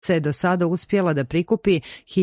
je do sada uspjela da prikupi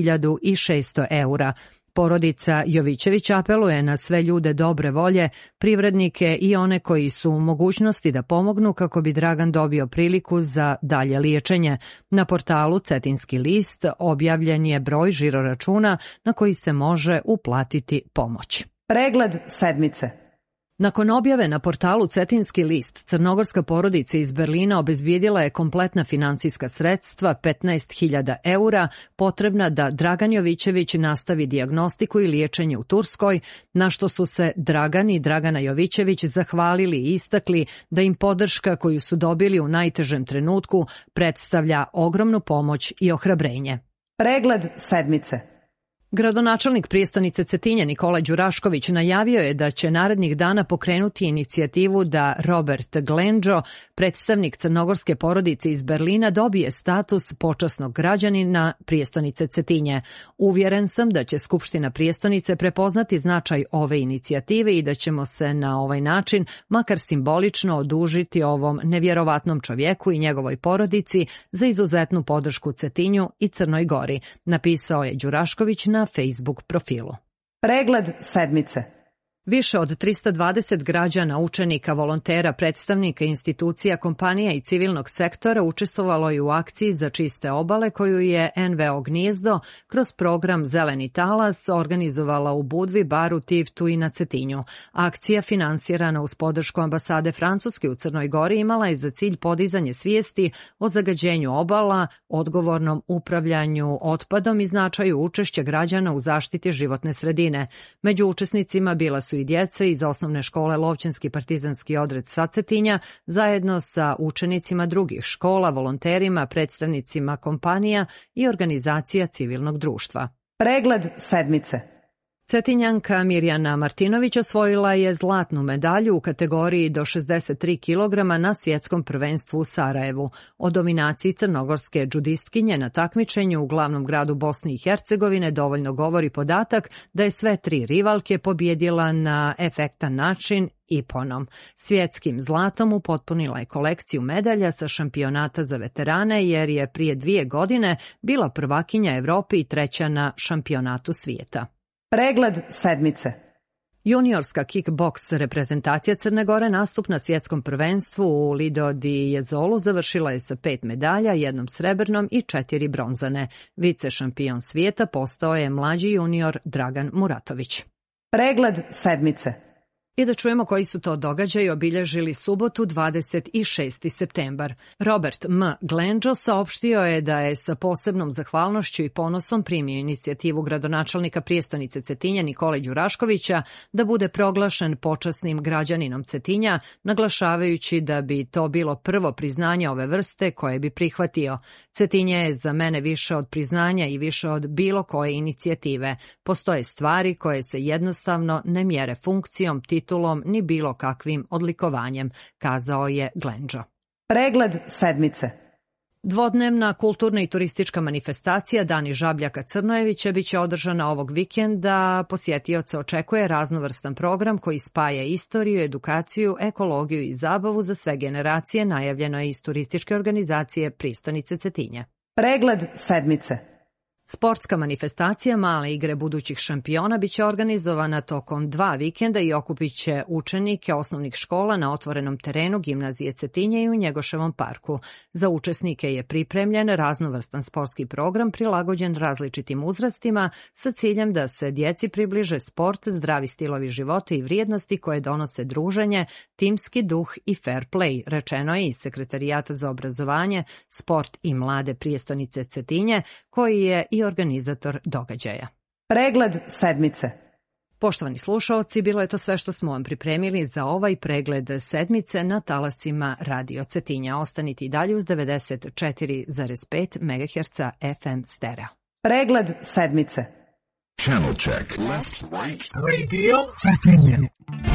1.600 eura. Porodica Jovićević apeluje na sve ljude dobre volje, privrednike i one koji su u mogućnosti da pomognu kako bi Dragan dobio priliku za dalje liječenje. Na portalu Cetinski list objavljen je broj žiroračuna na koji se može uplatiti pomoć. Pregled sedmice. Nakon objave na portalu Cetinski list, crnogorska porodica iz Berlina obezbijedila je kompletna finansijska sredstva, 15.000 eura, potrebna da Dragan Jovićević nastavi dijagnostiku i liječenje u Turskoj, na što su se Dragan i Dragana Jovićević zahvalili i istakli da im podrška koju su dobili u najtežem trenutku predstavlja ogromnu pomoć i ohrabrenje. Pregled sedmice. Gradonačelnik prijestonice Cetinje Nikola Đurašković najavio je da će narednih dana pokrenuti inicijativu da Robert Glendžo, predstavnik crnogorske porodice iz Berlina, dobije status počasnog građanina prijestonice Cetinje. Uvjeren sam da će Skupština prijestonice prepoznati značaj ove inicijative i da ćemo se na ovaj način, makar simbolično, odužiti ovom nevjerovatnom čovjeku i njegovoj porodici za izuzetnu podršku Cetinju i Crnoj Gori, napisao je Đurašković na Facebook profilu. Pregled sedmice. Više od 320 građana, učenika, volontera, predstavnika institucija, kompanija i civilnog sektora učestvovalo je u akciji za čiste obale koju je NVO Gnijezdo kroz program Zeleni talas organizovala u Budvi, Baru, Tivtu i na Cetinju. Akcija, finansirana uz podršku ambasade Francuske u Crnoj Gori, imala je za cilj podizanje svijesti o zagađenju obala, odgovornom upravljanju otpadom i značaju učešća građana u zaštiti životne sredine. Među učesnicima bila su i djeca iz osnovne škole Lovćanski partizanski odred sa Cetinja, zajedno sa učenicima drugih škola, volonterima, predstavnicima kompanija i organizacija civilnog društva. Pregled sedmice. Cetinjanka Mirjana Martinović osvojila je zlatnu medalju u kategoriji do 63 kg na svjetskom prvenstvu u Sarajevu. O dominaciji crnogorske džudistkinje na takmičenju u glavnom gradu Bosne i Hercegovine dovoljno govori podatak da je sve tri rivalke pobjedila na efektan način iponom. Svjetskim zlatom upotpunila je kolekciju medalja sa šampionata za veterane jer je prije 2 godine bila prvakinja Evrope i treća na šampionatu svijeta. Pregled sedmice. Juniorska kickboks reprezentacija Crne Gore nastup na svjetskom prvenstvu u Lido di Jezolu završila je sa 5 medalja, 1 srebrnom i 4 bronzane. Vice šampion svijeta postao je mlađi junior Dragan Muratović. Pregled sedmice. I da čujemo koji su to događaji obilježili subotu 26. septembar. Robert M. Glendžo saopštio je da je sa posebnom zahvalnošću i ponosom primio inicijativu gradonačelnika prijestonice Cetinja Nikole Đuraškovića da bude proglašen počasnim građaninom Cetinja, naglašavajući da bi to bilo prvo priznanje ove vrste koje bi prihvatio. Cetinje je za mene više od priznanja i više od bilo koje inicijative. Postoje stvari koje se jednostavno ne mjere funkcijom, titulom ni bilo kakvim odlikovanjem, kazao je Glendžo. Pregled sedmice. Dvodnevna kulturna i turistička manifestacija Dani Žabljaka Crnojevića biće održana ovog vikenda. Posjetioce očekuje raznovrstan program koji spaja istoriju, edukaciju, ekologiju i zabavu za sve generacije, najavljeno je iz turističke organizacije Prijestonice Cetinje. Pregled sedmice. Sportska manifestacija Male igre budućih šampiona biće organizovana tokom 2 vikenda i okupit će učenike osnovnih škola na otvorenom terenu Gimnazije Cetinje i u Njegoševom parku. Za učesnike je pripremljen raznovrstan sportski program prilagođen različitim uzrastima sa ciljem da se djeci približe sport, zdravi stilovi života i vrijednosti koje donose druženje, timski duh i fair play, rečeno je iz Sekretarijata za obrazovanje, sport i mlade Prijestonice Cetinje, koji je i organizator događaja. Pregled sedmice. Poštovani slušaoci, bilo je to sve što smo vam pripremili za ovaj pregled sedmice na talasima Radio Cetinja. Ostanite i dalje uz 94,5 MHz FM stereo. Pregled sedmice. Channel check. Left, right. Radio Cetinje.